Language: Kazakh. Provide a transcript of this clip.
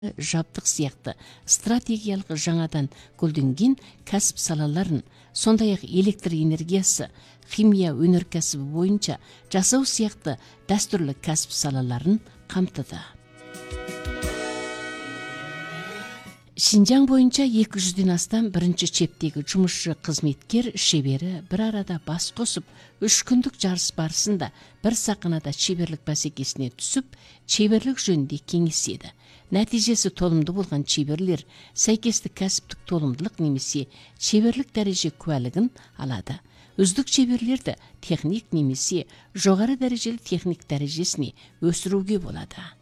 жабдық сияқты стратегиялық жаңадан гүлденген кәсіп салаларын, сондай-ақ электр энергиясы, химия өнеркәсібі бойынша жасау сияқты дәстүрлі кәсіп салаларын қамтыды. Шинжаң бойынша 200-ден астам бірінші чептегі жұмысшы қызметкер шебері бір арада бас қосып, 3 күндік жарыс барысында бір сақинада шеберлік бәсекесіне түсіп, шеберлік жөнінде кеңеседі. Нәтижесі толымды болған шеберлер сәйкестік кәсіптік толымдылық немесе шеберлік дәреже куәлігін алады. Үздік шеберлерді техник немесе жоғары дәрежелі техник дәрежесіне өсіруге болады.